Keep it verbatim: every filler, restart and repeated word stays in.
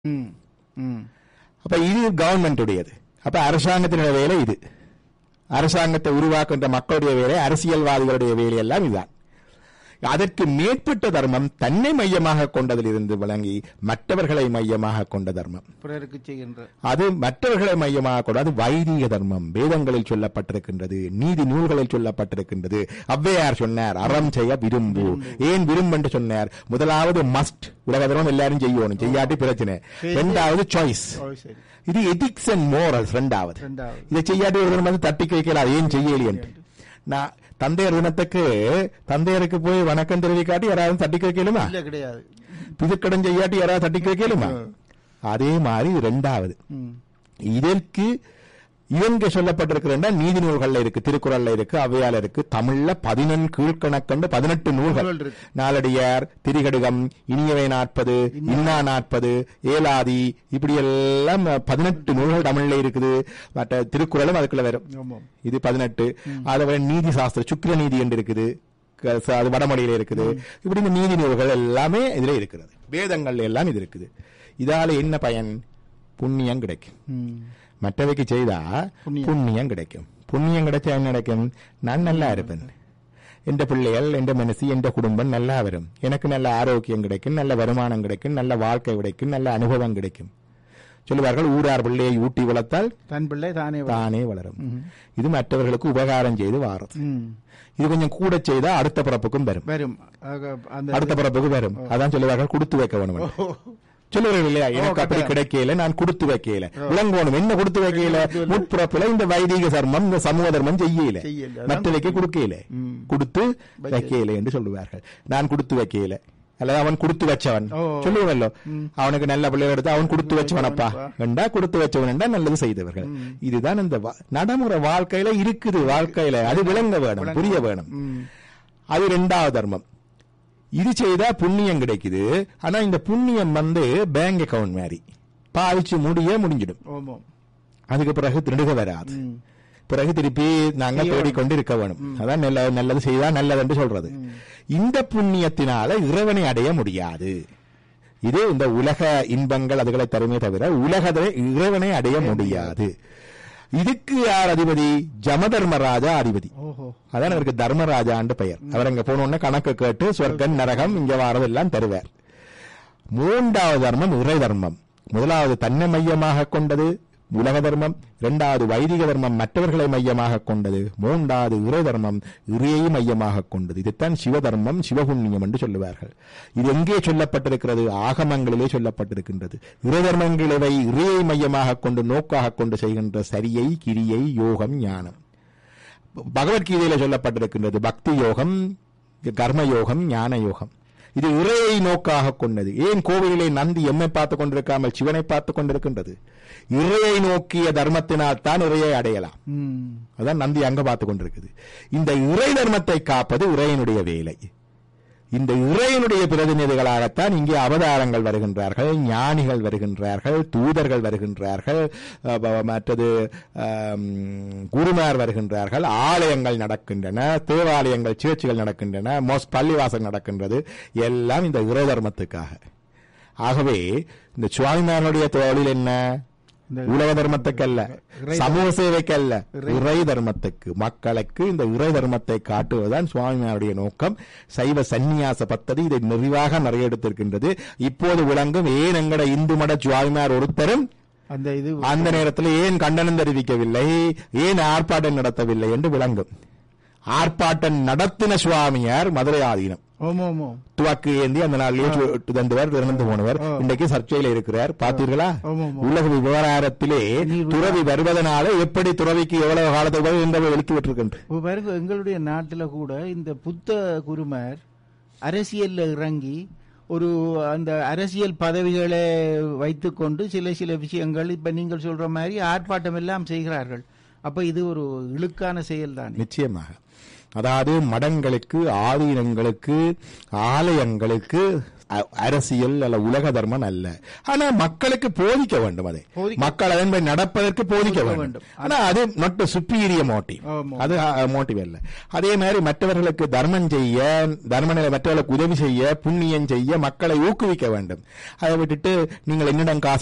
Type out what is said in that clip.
அப்ப இது கவர்மெண்ட் உடையது. அப்ப அரசாங்கத்தினுடைய வேலை இது. அரசாங்கத்தை உருவாக்குகின்ற மக்களுடைய வேலை, அரசியல்வாதிகளுடைய வேலை எல்லாம் இதுதான். அதற்கு மேற்பட்ட தர்மம் தன்னை மையமாக கொண்டதிலிருந்து விளங்கி மற்றவர்களை மையமாக கொண்ட தர்மம், அது மற்றவர்களை மையமாக கொண்ட, அது வைதிக தர்மம். வேதங்களில் சொல்லப்பட்டிருக்கின்றது, நீதி நூல்களில் சொல்லப்பட்டிருக்கின்றது. ஔவையார் சொன்னார், அறம் செய்ய விரும்பு. ஏன் விரும்பு என்று சொன்னார்? முதலாவது மஸ்ட், உலக தர்மம் எல்லாரும் செய்யணும், செய்யாட்டி பிரச்சனை. இரண்டாவது சாய்ஸ், இது எதிக்ஸ் அண்ட் மோரல்ஸ். இரண்டாவது, இதை செய்யாட்டி ஒரு வந்து தட்டி வைக்கலாம், ஏன் செய்யலையே என்று. நான் தந்தையர் தினத்துக்கு தந்தையருக்கு போய் வணக்கம் தெரிவிக்காட்டி யாராவது தட்டி வைக்கலுமா? கிடையாது. பிதுக்கடன் செய்யாட்டி யாராவது தட்டி வைக்கலுமா? அதே மாதிரி இரண்டாவது, இதற்கு இவங்க சொல்லப்பட்டிருக்கிற நீதி நூல்கள்ல இருக்கு, திருக்குறள்ல இருக்கு, ஔவையால இருக்கு, தமிழ்ல பதினெண் கீழ்கணக்கண்டு பதினெட்டு நூல்கள். நாலடியார், திரிகடுகம், இனியவை நாற்பது, இன்னா நாற்பது, ஏலாதி, இப்படி எல்லாம் பதினெட்டு நூல்கள் தமிழ்ல இருக்குது. மற்ற திருக்குறளும் அதுக்குள்ள வரும், இது பதினெட்டு. அதை நீதி சாஸ்திர சுக்கிர நீதி என்று இருக்குது, அது வடமொழியில இருக்குது. இப்படி இந்த நீதி நூல்கள் எல்லாமே இதுல இருக்கிறது, வேதங்கள் எல்லாம் இது இருக்குது. இதால என்ன பயன்? புண்ணியம் கிடைக்கும். மற்றவைக்கு செய்தா புண்ணியம் கிடைக்கும். புண்ணியம் கிடைச்சா என்ன கிடைக்கும்? நான் நல்லா இருப்பேன், எந்த பிள்ளைகள், எந்த மனசு, எந்த குடும்பம் நல்லா வரும், எனக்கு நல்ல ஆரோக்கியம் கிடைக்கும், நல்ல வருமானம் கிடைக்கும், நல்ல வாழ்க்கை கிடைக்கும், நல்ல அனுபவம் கிடைக்கும். சொல்லுவார்கள், ஊரார் பிள்ளையை ஊட்டி வளர்த்தால் தன் பிள்ளை தானே தானே வளரும். இது மற்றவர்களுக்கு உபகாரம் செய்து வாரது. இது கொஞ்சம் கூட செய்தா அடுத்த பிறப்புக்கும் வரும், அடுத்த பிறப்புக்கு வரும். அதான் சொல்லுவார்கள், கொடுத்து வைக்க வேணும். சொல்லுவார்கள் இல்லையா, எனக்கு அப்படி கிடைக்கல, நான் கொடுத்து வைக்கல. விளங்கணும் என்ன கொடுத்து வைக்கல? முற்பிறப்புல இந்த வைதிக தர்மம், இந்த சமூக தர்மம் செய்யல, மற்றவைக்கு கொடுக்கல, கொடுத்து வைக்கல என்று சொல்லுவார்கள். நான் கொடுத்து வைக்கல, அல்லது அவன் கொடுத்து வச்சவன் சொல்லுவല്ലോ, அவனுக்கு நல்ல பிள்ளை எடுத்து அவன் கொடுத்து வச்சவனப்பா என்றா, கொடுத்து வச்சவன் என்றா நல்லது செய்தவர்கள். இதுதான் இந்த நடைமுறை வாழ்க்கையில இருக்குது. வாழ்க்கையில அது விளங்க வேணும், புரிய வேணும். அது இரண்டாவது தர்மம். இது செய்தா புண்ணியம் கிடைக்குது. ஆனா இந்த புண்ணியம் வந்து பேங்க் அக்கவுண்ட் மாதிரி பாதிச்சு முடிய முடிஞ்சிடும். அதுக்கு பிறகு திருடுக வராது, பிறகு திருப்பி நாங்க தேடிக்கொண்டு இருக்க வேணும். அதான் நல்ல நல்லது செய்தா நல்லது என்று சொல்றது. இந்த புண்ணியத்தினால இறைவனை அடைய முடியாது. இது இந்த உலக இன்பங்கள் அதுகளை தருமே தவிர உலகத்தை இறைவனை அடைய முடியாது. இதுக்கு யார் அதிபதி? ஜமதர்மராஜா அதிபதி. அதான் அவருக்கு தர்மராஜான்னு பெயர். அவர் அங்க போனோன்னு கணக்கு கேட்டு சொர்க்கம் நரகம் இங்க வாரதெல்லாம் தருவார். மூன்றாவது தர்மம் இறை தர்மம். முதலாவது தன்னை மையமாக கொண்டது உலக தர்மம், இரண்டாவது வைதிக தர்மம் மற்றவர்களை மையமாக கொண்டது, மூன்றாவது இறை தர்மம் இறையை மையமாக கொண்டது. இதுதான் சிவதர்மம், சிவபுண்ணியம் என்று சொல்லுவார்கள். இது எங்கே சொல்லப்பட்டிருக்கிறது? ஆகமங்களிலே சொல்லப்பட்டிருக்கின்றது. இறை தர்மங்களை இறையை மையமாக கொண்டு நோக்காக கொண்டு செய்கின்ற சரியை, கிரியை, யோகம், ஞானம். பகவத்கீதையில சொல்லப்பட்டிருக்கின்றது பக்தி யோகம், கர்ம யோகம், ஞான யோகம். இது இறையை நோக்காக கொண்டது. ஏன் கோவிலிலே நந்தி எம்மை பார்த்துக் கொண்டிருக்காமல் சிவனை பார்த்துக் கொண்டிருக்கின்றது? இறையை நோக்கிய தர்மத்தினால் தான் இறையை அடையலாம். அதான் நந்தி அங்க பார்த்துக் கொண்டிருக்குது. இந்த இறை தர்மத்தை காப்பது இறையனுடைய வேலை. இந்த இறையனுடைய பிரதிநிதிகளாகத்தான் இங்கே அவதாரங்கள் வருகின்றார்கள், ஞானிகள் வருகின்றார்கள், தூதர்கள் வருகின்றார்கள், மற்றது குருமார் வருகின்றார்கள், ஆலயங்கள் நடக்கின்றன, தேவாலயங்கள், சேர்ச்சிகள் நடக்கின்றன, மோஸ் பள்ளிவாசல் நடக்கின்றது. எல்லாம் இந்த இறை தர்மத்துக்காக. ஆகவே இந்த சுவாமிமார்களுடைய தொழில் என்ன? உலக தர்மத்துக்கல்ல, சமூக சேவைக்கல்ல, இறை தர்மத்துக்கு, மக்களுக்கு இந்த இறை தர்மத்தை காட்டுவதுதான் சுவாமியாருடைய நோக்கம். சைவ சந்நியாச பத்ததி இதை நிறைவாக நிறைய எடுத்திருக்கின்றது. இப்போது விளங்கும் ஏன் எங்கட இந்து மட சுவாமியார் ஒருத்தரும் அந்த இது அந்த நேரத்தில் ஏன் கண்டனம் தெரிவிக்கவில்லை, ஏன் ஆர்ப்பாட்டம் நடத்தவில்லை என்று விளங்கும். ஆர்ப்பாட்டம் நடத்தின சுவாமியார் மதுரை ஆதீனம் துவக்கு ஏந்தி அந்த நாளிலேயே தந்தவர், இறந்து போனவர், இன்றைக்கு சர்ச்சையில் இருக்கிறார். பார்த்தீர்களா? உலக விவகாரத்திலே துறவி வருவதனால எப்படி துறவிக்கு எவ்வளவு காலத்துக்கு என்பதை வெளித்து விட்டிருக்கின்ற எங்களுடைய நாட்டில கூட இந்த புத்த குருமார் அரசியல்ல இறங்கி ஒரு அந்த அரசியல் பதவிகளை வைத்துக்கொண்டு சில சில விஷயங்கள் இப்ப நீங்கள் சொல்ற மாதிரி ஆர்ப்பாட்டம் எல்லாம் செய்கிறார்கள். அப்ப இது ஒரு இழுக்கான செயல் தான். நிச்சயமாக. அதாவது மடங்களுக்கு, ஆதீனங்களுக்கு, ஆலயங்களுக்கு அரசியல் அல்ல உலக தர்மம் அல்ல. ஆனா மக்களுக்கு போதிக்க வேண்டும், அதை மக்கள் அதன்படி நடப்பதற்கு போதிக்க வேண்டும். ஆனா அது நாட் சுப்பீரியர் மோட்டிவ், அது மோட்டிவ் அல்ல. அதே மாதிரி மற்றவர்களுக்கு தர்மம் செய்ய, தர்ம நிலை மற்றவர்களுக்கு உதவி செய்ய, புண்ணியம் செய்ய மக்களை ஊக்குவிக்க வேண்டும். அதை விட்டுட்டு நீங்கள் என்னிடம் காசு